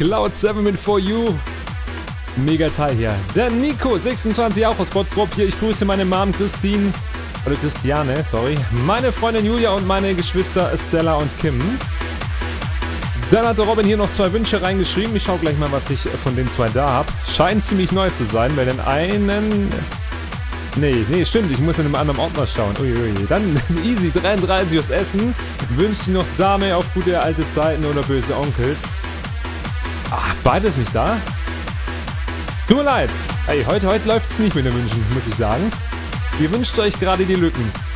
Cloud7 mit For You. Mega Teil hier. Der Nico, 26, auch aus Bottrop hier. Ich grüße meine Mom Christine. Oder Christiane, sorry. Meine Freundin Julia und meine Geschwister Stella und Kim. Dann hat der Robin hier noch 2 Wünsche reingeschrieben. Ich schau gleich mal, was ich von den 2 da habe. Scheint ziemlich neu zu sein, weil den einen... Nee, stimmt. Ich muss in einem anderen Ordner schauen. Uiui. Dann Easy33 aus Essen. Wünscht noch Same auf gute alte Zeiten oder böse Onkels. Ach, beides nicht da? Tut mir leid. Ey, heute läuft's nicht mit den Wünschen, muss ich sagen. Ihr wünscht euch gerade die Lücken.